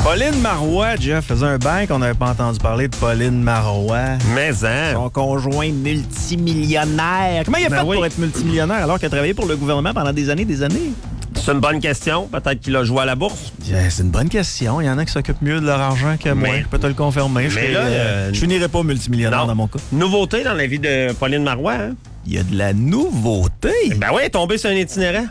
Pauline Marois, Jeff, faisait un bain qu'on n'avait pas entendu parler de Pauline Marois. Mais Son conjoint multimillionnaire. Comment il a fait pour être multimillionnaire alors qu'il a travaillé pour le gouvernement pendant des années? C'est une bonne question. Peut-être qu'il a joué à la bourse. C'est une bonne question. Il y en a qui s'occupent mieux de leur argent que moi. Je peux te le confirmer. Je finirai pas multimillionnaire dans mon cas. Nouveauté dans la vie de Pauline Marois, hein? Il y a de la nouveauté. Ben oui, elle est tombée sur un itinérant.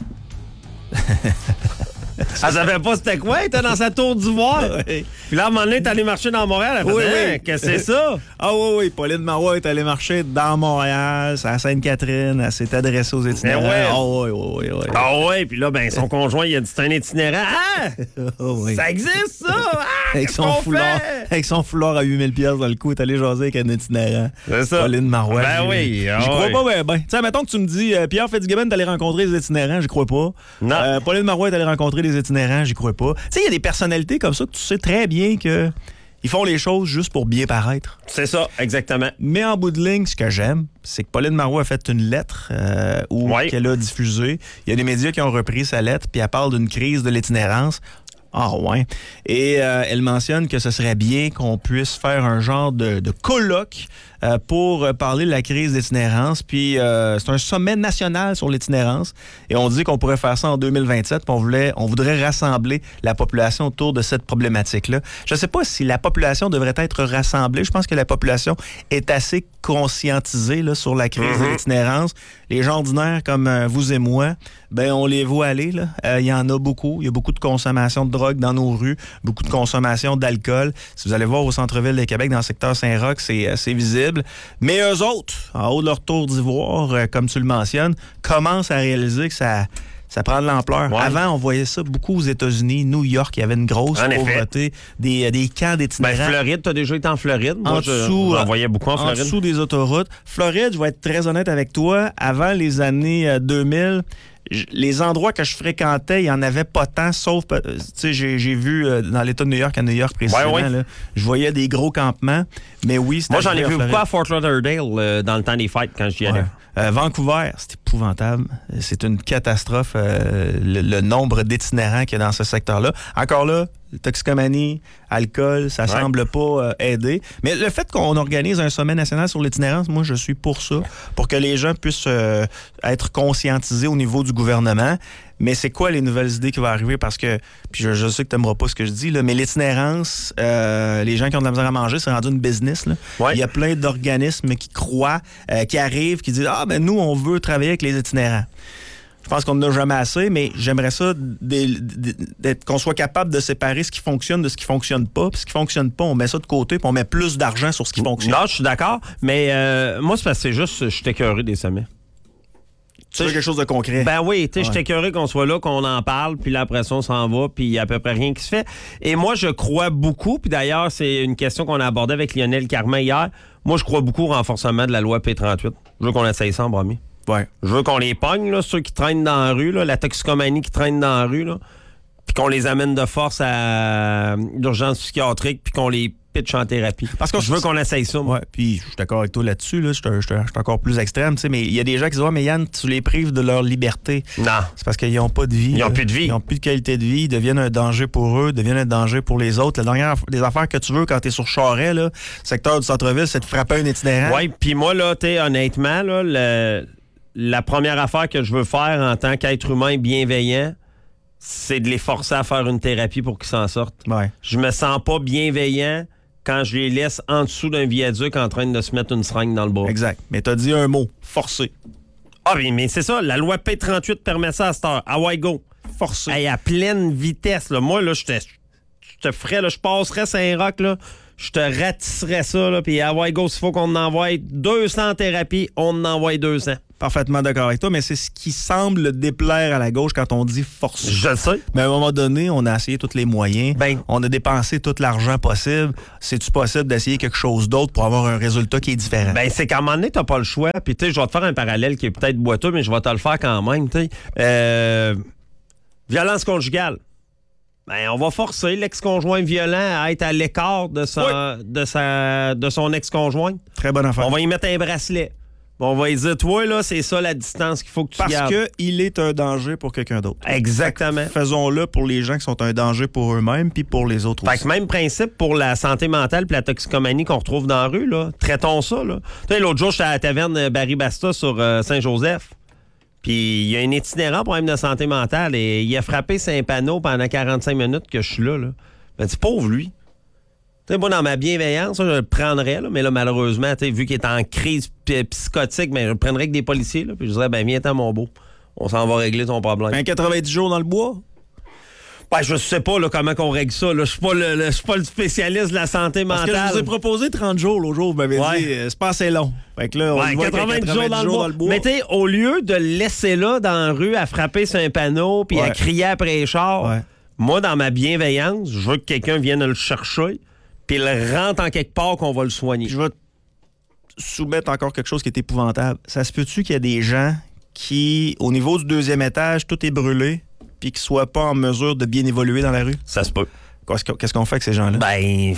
Elle savait pas c'était quoi, elle était dans sa tour d'ivoire. Oui. Puis là, à un moment donné, elle est allée marcher dans Montréal. Elle fait, qu'est-ce que c'est ça? Ah oui, Pauline Marois est allée marcher dans Montréal, c'est à Sainte-Catherine, elle s'est adressée aux itinérants. Ouais. Ah oui, puis là, ben son conjoint, il a dit c'est un itinérant. Ah! Oui. Ça existe, ça! Ah! Avec son foulard à 8000 $ dans le cou, est allé jaser avec un itinérant. C'est ça. Pauline Marois. Ben oui. J'y crois pas, ben. Tu sais, mettons que tu me dis, Pierre Fitzgibbon est allé rencontrer les itinérants, j'y crois pas. Non. Pauline Marois est allée rencontrer les itinérants, j'y crois pas. Tu sais, il y a des personnalités comme ça que tu sais très bien que ils font les choses juste pour bien paraître. C'est ça, exactement. Mais en bout de ligne, ce que j'aime, c'est que Pauline Marois a fait une lettre qu'elle a diffusée. Il y a des médias qui ont repris sa lettre, puis elle parle d'une crise de l'itinérance. Ah ouais. Et elle mentionne que ce serait bien qu'on puisse faire un genre de colloque pour parler de la crise d'itinérance. Puis c'est un sommet national sur l'itinérance. Et on dit qu'on pourrait faire ça en 2027. Puis on voudrait rassembler la population autour de cette problématique-là. Je ne sais pas si la population devrait être rassemblée. Je pense que la population est assez conscientisée là, sur la crise de l'itinérance. Les gens ordinaires comme vous et moi, ben on les voit aller. Il y en a beaucoup. Il y a beaucoup de consommation de drogue dans nos rues, beaucoup de consommation d'alcool. Si vous allez voir au centre-ville de Québec, dans le secteur Saint-Roch, c'est visible. Mais eux autres, en haut de leur tour d'ivoire, comme tu le mentionnes, commencent à réaliser que ça prend de l'ampleur. Ouais. Avant, on voyait ça beaucoup aux États-Unis. New York, il y avait une grosse pauvreté. Des camps d'itinérants. Ben, Floride, tu as déjà été en Floride. Moi, j'en voyais beaucoup en Floride. En dessous des autoroutes. Floride, je vais être très honnête avec toi, avant les années 2000, les endroits que je fréquentais, il n'y en avait pas tant, sauf, tu sais, j'ai vu dans l'État de New York, à New York précisément, là, je voyais des gros campements, mais oui, c'était... Moi, j'en ai vu beaucoup à Fort Lauderdale dans le temps des fêtes, quand j'y allais. Vancouver, c'est épouvantable. C'est une catastrophe, le nombre d'itinérants qu'il y a dans ce secteur-là. Encore là, toxicomanie, alcool, ça semble pas aider. Mais le fait qu'on organise un sommet national sur l'itinérance, moi, je suis pour ça, pour que les gens puissent être conscientisés au niveau du gouvernement. Mais c'est quoi les nouvelles idées qui vont arriver? Parce que, puis je sais que tu n'aimeras pas ce que je dis, là, mais l'itinérance, les gens qui ont de la misère à manger, c'est rendu une business. Là. Ouais. Il y a plein d'organismes qui croient, qui arrivent, qui disent « Ah, ben nous, on veut travailler avec les itinérants ». Je pense qu'on n'en a jamais assez, mais j'aimerais ça qu'on soit capable de séparer ce qui fonctionne de ce qui fonctionne pas. Puis ce qui fonctionne pas, on met ça de côté, puis on met plus d'argent sur ce qui fonctionne. Non, je suis d'accord, mais moi, c'est parce que c'est juste, je suis écœuré des sommets. Tu veux quelque chose de concret? Ben oui, tu sais, je suis écœuré qu'on soit là, qu'on en parle, puis là, après ça, on s'en va, puis il n'y a à peu près rien qui se fait. Et moi, je crois beaucoup, puis d'ailleurs, c'est une question qu'on a abordée avec Lionel Carman hier. Moi, je crois beaucoup au renforcement de la loi P38. Je veux qu'on essaye ça en premier. Ouais. Je veux qu'on les pogne, là, ceux qui traînent dans la rue, là, la toxicomanie qui traîne dans la rue, là, puis qu'on les amène de force à l'urgence psychiatrique, puis qu'on les pitch en thérapie. Parce que je veux qu'on essaye ça, moi. Ouais, puis je suis d'accord avec toi là-dessus, là. Je suis encore plus extrême, tu sais, mais il y a des gens qui disent « Ouais, mais Yann, tu les prives de leur liberté. » Non. C'est parce qu'ils n'ont pas de vie. Ils n'ont plus de vie. Ils n'ont plus de qualité de vie. Ils deviennent un danger pour eux, deviennent un danger pour les autres. La dernière des affaires que tu veux quand tu es sur Charest, là, secteur du centre-ville, c'est de frapper un itinérant. Oui, puis moi, là, tu sais, honnêtement, là, la première affaire que je veux faire en tant qu'être humain bienveillant, c'est de les forcer à faire une thérapie pour qu'ils s'en sortent. Ouais. Je me sens pas bienveillant quand je les laisse en dessous d'un viaduc en train de se mettre une seringue dans le bras. Exact. Mais t'as dit un mot, forcer. Ah, mais c'est ça, la loi P38 permet ça à cette heure. Ah ouais, go. Forcer. Hey, à pleine vitesse, là. Moi, là, je te ferais, là, je passerais Saint-Roch, là. Je te ratisserais ça, là. Puis, ah ouais, go, s'il faut qu'on en envoie 200 thérapies, on en envoie 200. Parfaitement d'accord avec toi, mais c'est ce qui semble déplaire à la gauche quand on dit forcer. Je le sais. Mais à un moment donné, on a essayé tous les moyens. On a dépensé tout l'argent possible. C'est-tu possible d'essayer quelque chose d'autre pour avoir un résultat qui est différent? Ben, c'est qu'à un moment donné, t'as pas le choix. Puis, tu sais, je vais te faire un parallèle qui est peut-être boiteux, mais je vais te le faire quand même, tu sais. Violence conjugale. Ben, on va forcer l'ex-conjoint violent à être à l'écart de son ex-conjoint. Très bonne affaire. On va y mettre un bracelet. Bon, on va lui dire, toi, là, c'est ça la distance qu'il faut que tu gardes. Parce qu'il est un danger pour quelqu'un d'autre. Exactement. Faisons-le pour les gens qui sont un danger pour eux-mêmes puis pour les autres aussi. Fait que même principe pour la santé mentale puis la toxicomanie qu'on retrouve dans la rue, là. Traitons ça, là. Tu sais, l'autre jour, j'étais à la taverne Barry Basta sur Saint-Joseph. Puis il y a un itinérant problème de santé mentale et il a frappé 5 panneaux pendant 45 minutes que je suis là. Ben, c'est pauvre, lui. T'sais, moi, dans ma bienveillance, je le prendrais, là, mais là, malheureusement, vu qu'il est en crise psychotique, ben, je le prendrais avec des policiers, là, puis je dirais, ben, viens-t'en, mon beau. On s'en va régler ton problème. Ben, 90 jours dans le bois? Ben, je sais pas là, comment qu'on règle ça. Je suis pas le spécialiste de la santé mentale. Parce que je vous ai proposé 30 jours l'autre jour, vous m'avez dit, c'est pas assez long. Fait que là, on y va 90 jours dans le bois. Mais t'sais, au lieu de le laisser là, dans la rue, à frapper sur un panneau, puis à crier après les chars, moi, dans ma bienveillance, je veux que quelqu'un vienne le chercher, puis il rentre en quelque part qu'on va le soigner. Je vais soumettre encore quelque chose qui est épouvantable. Ça se peut-tu qu'il y a des gens qui, au niveau du 2e étage, tout est brûlé, puis qu'ils ne soient pas en mesure de bien évoluer dans la rue? Ça se peut. Qu'est-ce qu'on fait avec ces gens-là? Ben,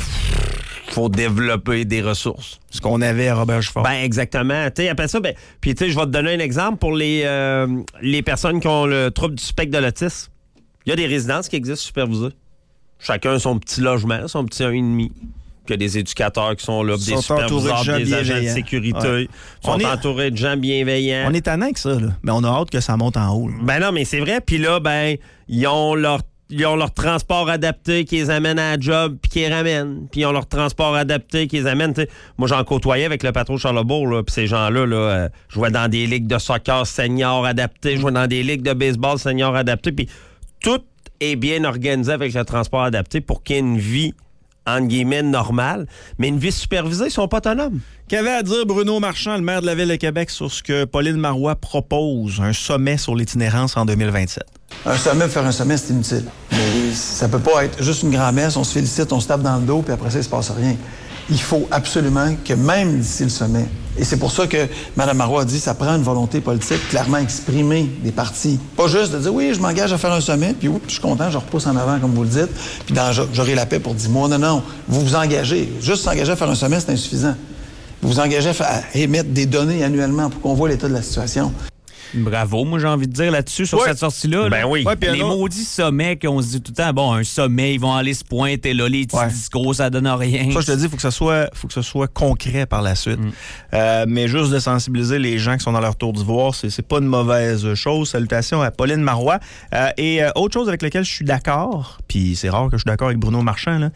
faut développer des ressources. Ce qu'on avait à Robert-Gifford. Ben, exactement. Tu sais, après ça, ben, puis tu sais, je vais te donner un exemple pour les personnes qui ont le trouble du spectre de l'autisme. Il y a des résidences qui existent supervisées. Chacun son petit logement, son petit 1,5. Il y a des éducateurs qui sont là, des superviseurs, des agents de sécurité. Ils sont entourés de gens bienveillants. On est tannant avec ça, là. Mais on a hâte que ça monte en haut. Là. Ben non, mais c'est vrai. Puis là, ben, ils ont leur transport adapté qui les amène à la job puis qui les ramène. Puis ils ont leur transport adapté qui les amène. T'sais, moi, j'en côtoyais avec le patron Charlebourg, là, puis ces gens-là, jouaient dans des ligues de soccer senior adaptées, jouaient dans des ligues de baseball senior adaptées. Puis tout est bien organisé avec le transport adapté pour qu'il y ait une vie, entre guillemets, normale, mais une vie supervisée, ils sont pas autonomes. Qu'avait à dire Bruno Marchand, le maire de la Ville de Québec, sur ce que Pauline Marois propose, un sommet sur l'itinérance en 2027? Faire un sommet, c'est inutile. Mais ça peut pas être juste une grand-messe, on se félicite, on se tape dans le dos, puis après ça, il se passe rien. Il faut absolument que même d'ici le sommet, et c'est pour ça que Mme Marois a dit, ça prend une volonté politique clairement exprimée des partis. Pas juste de dire, oui, je m'engage à faire un sommet, puis oups, je suis content, je repousse en avant, comme vous le dites, puis j'aurai la paix pour 10 mois. Non, vous vous engagez. Juste s'engager à faire un sommet, c'est insuffisant. Vous vous engagez à émettre des données annuellement pour qu'on voit l'état de la situation. Bravo, moi j'ai envie de dire là-dessus, sur cette sortie-là. Ben oui. Les maudits sommets qu'on se dit tout le temps, bon, un sommet, ils vont aller se pointer là, les petits discours, ça donne rien. Ça, je te dis, il faut que ça soit concret par la suite. Mais juste de sensibiliser les gens qui sont dans leur tour d'ivoire, c'est pas une mauvaise chose. Salutations à Pauline Marois. Et autre chose avec laquelle je suis d'accord, puis c'est rare que je suis d'accord avec Bruno Marchand,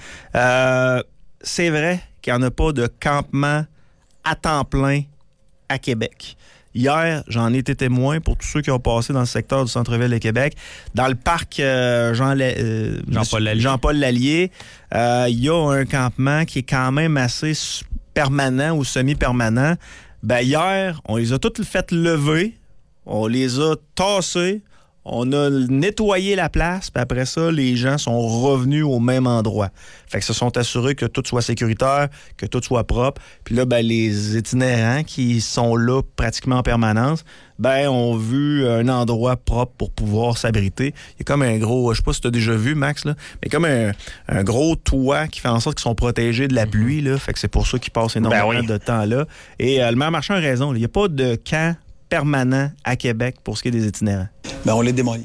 là, c'est vrai qu'il n'y en a pas de campement à temps plein à Québec. Hier, j'en ai été témoin pour tous ceux qui ont passé dans le secteur du centre-ville de Québec. Dans le parc Jean-Paul Lallier, il y a un campement qui est quand même assez permanent ou semi-permanent. Ben, hier, on les a toutes fait lever, on les a tassés, on a nettoyé la place, puis après ça, les gens sont revenus au même endroit. Fait que se sont assurés que tout soit sécuritaire, que tout soit propre. Puis là, ben, les itinérants qui sont là pratiquement en permanence, ben, ont vu un endroit propre pour pouvoir s'abriter. Il y a comme un gros, je sais pas si tu as déjà vu, Max, là, mais comme un gros toit qui fait en sorte qu'ils sont protégés de la pluie, là. Fait que c'est pour ça qu'ils passent énormément de temps là. Et le maire Marchand a raison. Il n'y a pas de camp permanent à Québec pour ce qui est des itinérants. Ben, on les démolit.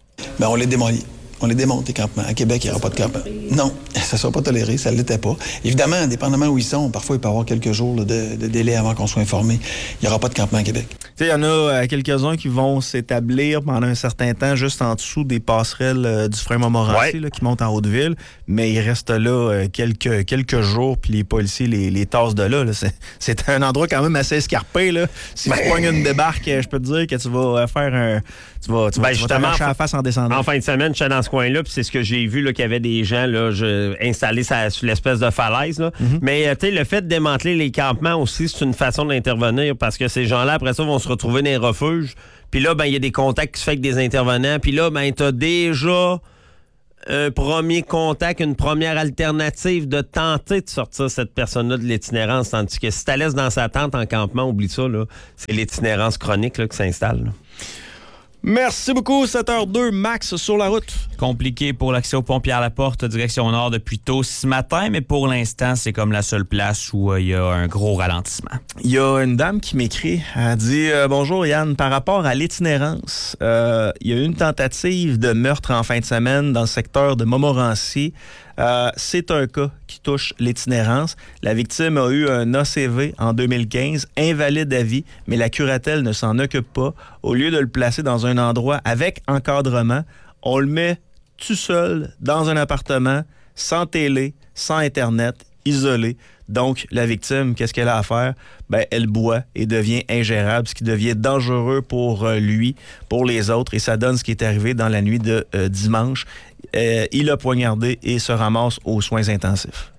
On les démonte, les campements. À Québec, il n'y aura pas de campement. Non, ça ne sera pas toléré, ça ne l'était pas. Évidemment, indépendamment où ils sont, parfois, il peut y avoir quelques jours là, de délai avant qu'on soit informé. Il n'y aura pas de campement à Québec. Il y en a quelques-uns qui vont s'établir pendant un certain temps juste en dessous des passerelles du frein Montmorency là, qui montent en Haute-Ville, mais ils restent là quelques jours, puis les policiers les tassent de là. C'est un endroit quand même assez escarpé. Là. Si tu pognes une débarque, je peux te dire que tu vas faire un... Tu vas t'arracher la face en descendant. En fin de semaine, je suis dans ce coin-là, puis c'est ce que j'ai vu, qu'il y avait des gens là, installés sur l'espèce de falaise. Là. Mais le fait de démanteler les campements aussi, c'est une façon d'intervenir, parce que ces gens-là, après ça, vont se retrouver dans les refuges. Puis là, ben il y a des contacts qui se font avec des intervenants. Puis là, ben tu as déjà un premier contact, une première alternative de tenter de sortir cette personne-là de l'itinérance. Tandis que si tu la laisses dans sa tente en campement, oublie ça, là, c'est l'itinérance chronique là, qui s'installe. Là. Merci beaucoup, 7h02, Max sur la route. Compliqué pour l'accès aux pompiers à la porte, direction nord depuis tôt ce matin, mais pour l'instant, c'est comme la seule place où il y a un gros ralentissement. Il y a une dame qui m'écrit, elle dit « Bonjour Yann, par rapport à l'itinérance, il y a eu une tentative de meurtre en fin de semaine dans le secteur de Montmorency. C'est un cas qui touche l'itinérance. La victime a eu un ACV en 2015, invalide à vie, mais la curatelle ne s'en occupe pas. Au lieu de le placer dans un endroit avec encadrement, on le met tout seul dans un appartement, sans télé, sans Internet, isolé. Donc, la victime, qu'est-ce qu'elle a à faire? Ben, elle boit et devient ingérable, ce qui devient dangereux pour lui, pour les autres. Et ça donne ce qui est arrivé dans la nuit de dimanche. Il a poignardé et se ramasse aux soins intensifs.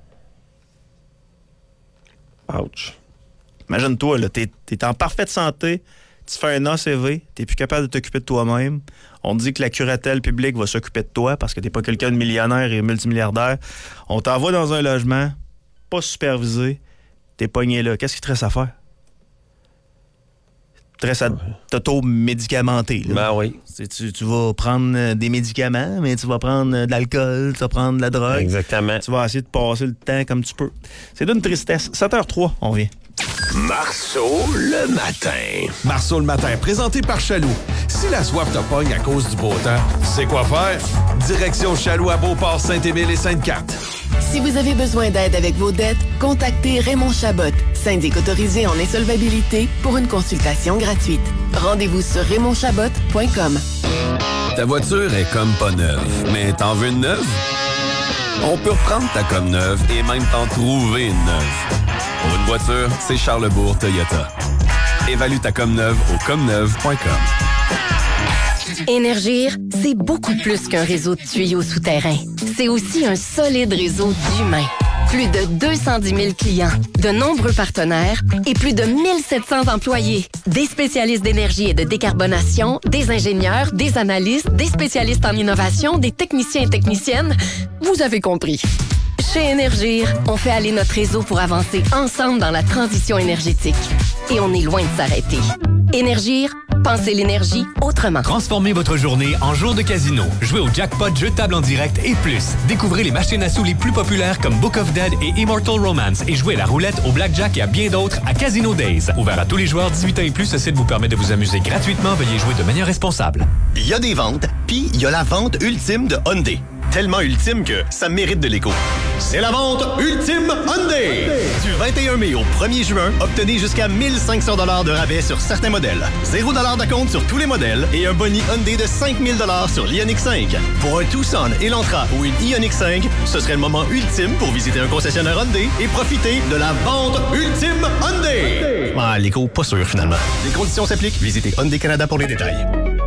Ouch. Imagine-toi, là, t'es en parfaite santé, tu fais un ACV, t'es plus capable de t'occuper de toi-même. On te dit que la curatelle publique va s'occuper de toi parce que t'es pas quelqu'un de millionnaire et multimilliardaire. On t'envoie dans un logement, pas supervisé, t'es pogné là. Qu'est-ce qu'il te reste à faire? Il te reste à t'auto-médicamenter. Ben oui. Tu vas prendre des médicaments, mais tu vas prendre de l'alcool, tu vas prendre de la drogue. Exactement. Tu vas essayer de passer le temps comme tu peux. C'est d'une tristesse. 7h03, on vient. Marceau le matin. Marceau le matin, présenté par Chaloux. Si la soif te pogne à cause du beau temps, tu sais quoi faire? Direction Chaloux à Beauport, Saint-Émile et Sainte-Cat. Si vous avez besoin d'aide avec vos dettes, contactez Raymond Chabot, syndic autorisé en insolvabilité, pour une consultation gratuite. Rendez-vous sur raymondchabot.com. Ta voiture est comme pas neuve, mais t'en veux une neuve? On peut reprendre ta comme neuve et même t'en trouver une neuve. Pour une voiture, c'est Charlesbourg Toyota. Évalue ta comme neuve au comneuve.com. Énergir, c'est beaucoup plus qu'un réseau de tuyaux souterrains. C'est aussi un solide réseau d'humains. Plus de 210 000 clients, de nombreux partenaires et plus de 1700 employés. Des spécialistes d'énergie et de décarbonation, des ingénieurs, des analystes, des spécialistes en innovation, des techniciens et techniciennes. Vous avez compris. Chez Énergir, on fait aller notre réseau pour avancer ensemble dans la transition énergétique. Et on est loin de s'arrêter. Énergir, pensez l'énergie autrement. Transformez votre journée en jour de casino. Jouez au jackpot, jeux de table en direct et plus. Découvrez les machines à sous les plus populaires comme Book of Dead et Immortal Romance et jouez à la roulette, au blackjack et à bien d'autres à Casino Days. Ouvert à tous les joueurs 18 ans et plus, ce site vous permet de vous amuser gratuitement. Veuillez jouer de manière responsable. Il y a des ventes, puis il y a la vente ultime de Hyundai. Tellement ultime que ça mérite de l'écho. C'est la vente ultime Hyundai! Du 21 mai au 1er juin, obtenez jusqu'à 1 500 $ de rabais sur certains modèles. 0 $ d'acompte sur tous les modèles et un boni Hyundai de 5 000 $ sur l'Ioniq 5. Pour un Tucson, Elantra ou une Ioniq 5, ce serait le moment ultime pour visiter un concessionnaire Hyundai et profiter de la vente ultime Hyundai! Ah, l'écho, pas sûr finalement. Les conditions s'appliquent. Visitez Hyundai Canada pour les détails.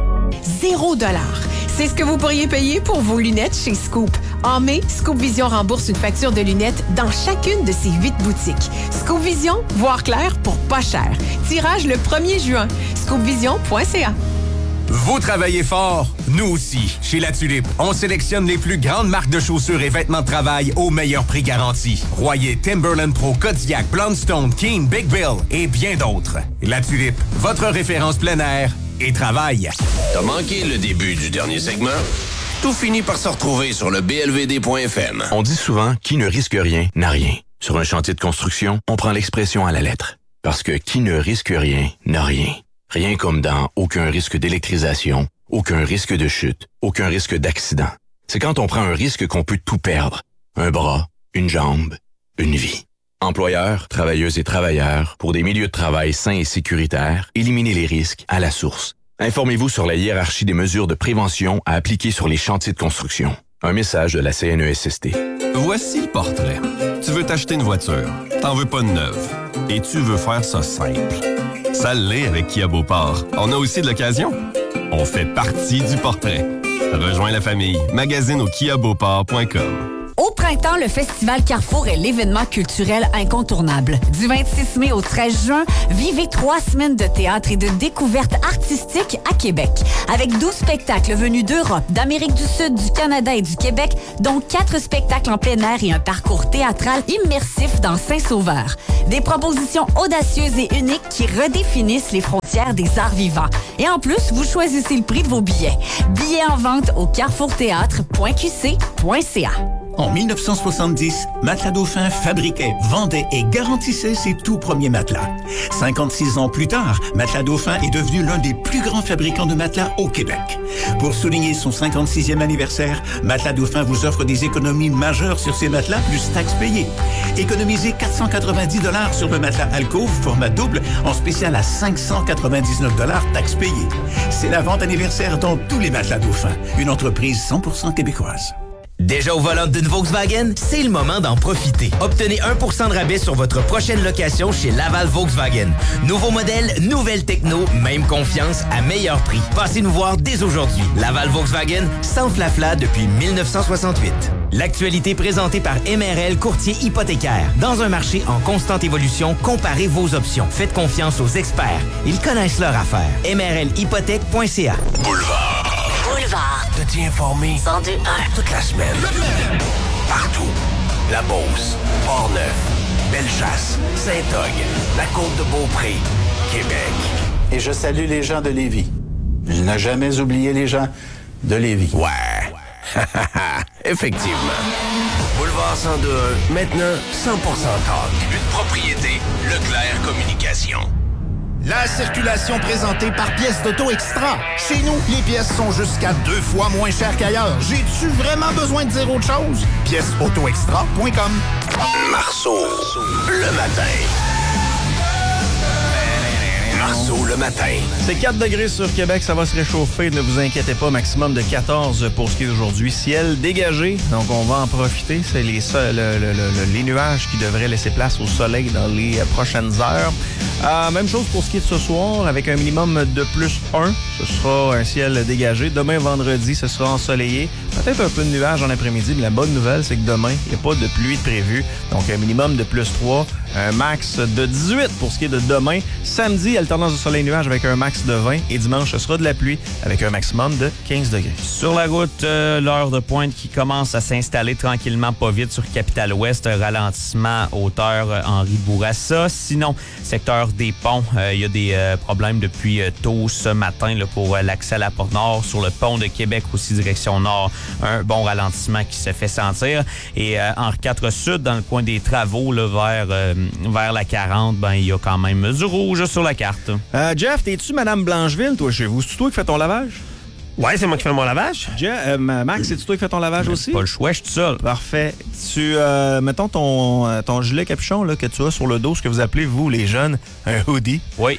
0 $. C'est ce que vous pourriez payer pour vos lunettes chez Scoop. En mai, Scoop Vision rembourse une facture de lunettes dans chacune de ses 8 boutiques. Scoop Vision, voir clair pour pas cher. Tirage le 1er juin. scoopvision.ca. Vous travaillez fort, nous aussi. Chez La Tulipe, on sélectionne les plus grandes marques de chaussures et vêtements de travail au meilleur prix garanti. Royer, Timberland Pro, Kodiak, Blundstone, Keen, Big Bill et bien d'autres. La Tulipe, votre référence plein air et travail. T'as manqué le début du dernier segment? Tout finit par se retrouver sur le blvd.fm. On dit souvent, qui ne risque rien n'a rien. Sur un chantier de construction, on prend l'expression à la lettre. Parce que qui ne risque rien n'a rien. Rien comme dans aucun risque d'électrisation, aucun risque de chute, aucun risque d'accident. C'est quand on prend un risque qu'on peut tout perdre. Un bras, une jambe, une vie. Employeurs, travailleuses et travailleurs, pour des milieux de travail sains et sécuritaires, éliminez les risques à la source. Informez-vous sur la hiérarchie des mesures de prévention à appliquer sur les chantiers de construction. Un message de la CNESST. Voici le portrait. Tu veux t'acheter une voiture, t'en veux pas de neuve, et tu veux faire ça simple. Ça l'est avec Kia Beauport. On a aussi de l'occasion. On fait partie du portrait. Rejoins la famille. Magazine au kiabeauport.com. Au printemps, le Festival Carrefour est l'événement culturel incontournable. Du 26 mai au 13 juin, vivez 3 semaines de théâtre et de découvertes artistiques à Québec. Avec 12 spectacles venus d'Europe, d'Amérique du Sud, du Canada et du Québec, dont 4 spectacles en plein air et un parcours théâtral immersif dans Saint-Sauveur. Des propositions audacieuses et uniques qui redéfinissent les frontières des arts vivants. Et en plus, vous choisissez le prix de vos billets. Billets en vente au carrefourthéâtre.qc.ca. En 1970, Matelas Dauphin fabriquait, vendait et garantissait ses tout premiers matelas. 56 ans plus tard, Matelas Dauphin est devenu l'un des plus grands fabricants de matelas au Québec. Pour souligner son 56e anniversaire, Matelas Dauphin vous offre des économies majeures sur ses matelas plus taxes payées. Économisez 490 $ sur le matelas Alcove format double en spécial à 599 $ taxes payées. C'est la vente anniversaire dans tous les Matelas Dauphin, une entreprise 100% québécoise. Déjà au volant d'une Volkswagen, c'est le moment d'en profiter. Obtenez 1% de rabais sur votre prochaine location chez Laval Volkswagen. Nouveau modèle, nouvelle techno, même confiance à meilleur prix. Passez nous voir dès aujourd'hui. Laval Volkswagen, sans flafla depuis 1968. L'actualité présentée par MRL Courtier hypothécaire. Dans un marché en constante évolution, comparez vos options. Faites confiance aux experts. Ils connaissent leur affaire. MRLhypothèque.ca. Boulevard. De t'y informer. 102.1. Toute la semaine. Partout. La Beauce, Port-Neuf, Bellechasse, Saint-Og, la Côte-de-Beaupré, Québec. Et je salue les gens de Lévis. Je n'ai jamais oublié les gens de Lévis. Ouais. Effectivement. Boulevard 102.1, maintenant 100% talk. Une propriété Leclerc Communication. La circulation présentée par Pièces d'Auto Extra. Chez nous, les pièces sont jusqu'à 2 fois moins chères qu'ailleurs. J'ai-tu vraiment besoin de dire autre chose? Piècesautoextra.com. Marceau, le matin. Marceau, le matin. C'est 4 degrés sur Québec, ça va se réchauffer, ne vous inquiétez pas, maximum de 14 pour ce qui est d'aujourd'hui. Ciel dégagé, donc on va en profiter. C'est les nuages qui devraient laisser place au soleil dans les prochaines heures. Même chose pour ce qui est de ce soir, avec un minimum de plus 1. Ce sera un ciel dégagé. Demain, vendredi, ce sera ensoleillé. Peut-être un peu de nuages en après-midi, mais la bonne nouvelle, c'est que demain, il n'y a pas de pluie de prévu. Donc, un minimum de plus 3, un max de 18 pour ce qui est de demain. Samedi, alternance de soleil-nuage avec un max de 20. Et dimanche, ce sera de la pluie avec un maximum de 15 degrés. Sur la route, l'heure de pointe qui commence à s'installer tranquillement, pas vite, sur Capitale-Ouest. Ralentissement hauteur Henri Bourassa. Sinon, secteur des ponts, il y a des problèmes depuis tôt ce matin là, pour l'accès à la Porte-Nord. Sur le pont de Québec aussi, direction nord, un bon ralentissement qui se fait sentir. Et Henri IV Sud, dans le coin des travaux, là, vers la 40, ben il y a quand même du rouge sur la carte. Jeff, t'es-tu Madame Blancheville, toi, chez vous? C'est-tu toi qui fais ton lavage? Ouais, c'est moi qui fais mon lavage. Max, c'est-tu toi qui fais ton lavage aussi? Pas le choix, je suis tout seul. Parfait. Mettons ton gilet capuchon là, que tu as sur le dos, ce que vous appelez, vous, les jeunes, un hoodie. Oui.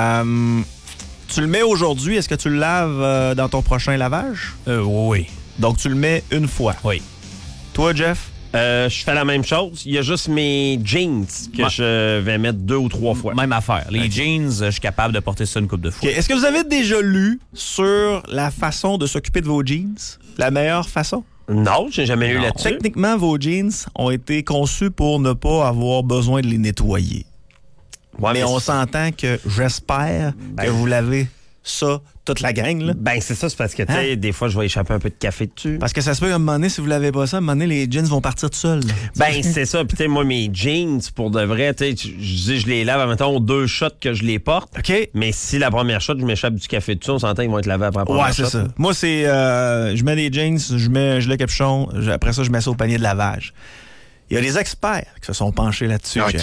Tu le mets aujourd'hui, est-ce que tu le laves dans ton prochain lavage? Oui. Donc, tu le mets une fois? Oui. Toi, Jeff? Je fais la même chose. Il y a juste mes jeans que je vais mettre 2 ou 3 fois. Même affaire. Les jeans, je suis capable de porter ça une couple de fois. Okay. Est-ce que vous avez déjà lu sur la façon de s'occuper de vos jeans? La meilleure façon? Non, j'ai jamais lu là-dessus. Techniquement, vos jeans ont été conçus pour ne pas avoir besoin de les nettoyer. Ouais, mais on s'entend que j'espère que vous l'avez ça, toute la gang, là. Ben, c'est ça, c'est parce que, tu sais, des fois, je vais échapper un peu de café dessus. Parce que ça se peut, à un moment donné, si vous l'avez pas ça, à un moment donné, les jeans vont partir tout seuls. Ben, c'est ça. Puis, tu sais, moi, mes jeans, pour de vrai, tu sais, je les lave, mettons, 2 shots que je les porte. OK. Mais si la première shot, je m'échappe du café dessus, on s'entend qu'ils vont être lavés après la première shot. Ouais, c'est ça. Moi, c'est, je mets des jeans, je mets le capuchon, après ça, je mets ça au panier de lavage. Il y a des experts qui se sont penchés là-dessus. OK.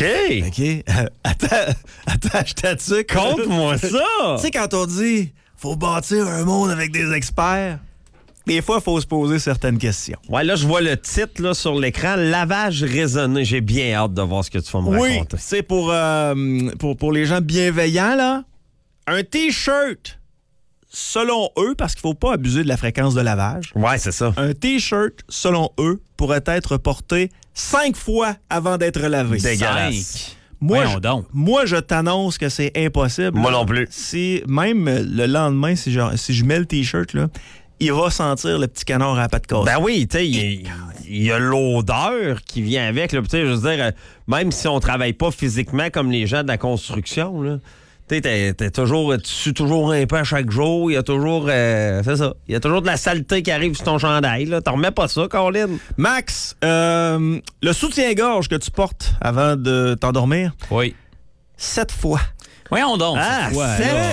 Attends, je t'attends. Conte-moi ça. Tu sais, quand on dit faut bâtir un monde avec des experts, des fois, il faut se poser certaines questions. Ouais, là, je vois le titre là, sur l'écran, lavage raisonné. J'ai bien hâte de voir ce que tu vas me raconter. Oui, c'est pour les gens bienveillants, là. Un T-shirt, selon eux, parce qu'il ne faut pas abuser de la fréquence de lavage. Ouais, c'est ça. Un T-shirt, selon eux, pourrait être porté 5 fois avant d'être lavé. Dégueulasse. Moi, je t'annonce que c'est impossible. Moi non plus. Si, même le lendemain, si je mets le T-shirt, là, il va sentir le petit canard à la patte cassée. Ben oui, tu sais, il il y a l'odeur qui vient avec. Là. Tu sais, je veux dire, même si on travaille pas physiquement comme les gens de la construction, là, tu sues toujours un peu à chaque jour. Il y a toujours, c'est ça, il y a toujours de la saleté qui arrive sur ton chandail. T'en remets pas ça, Colin? Max, le soutien-gorge que tu portes avant de t'endormir? Oui. 7 fois. Voyons donc. Ah,